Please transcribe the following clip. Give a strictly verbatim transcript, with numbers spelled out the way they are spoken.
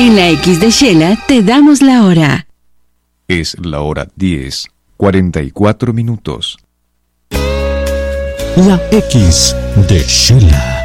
En la X de Shela te damos la hora. Es la hora diez, cuarenta y cuatro minutos. La X de Shela.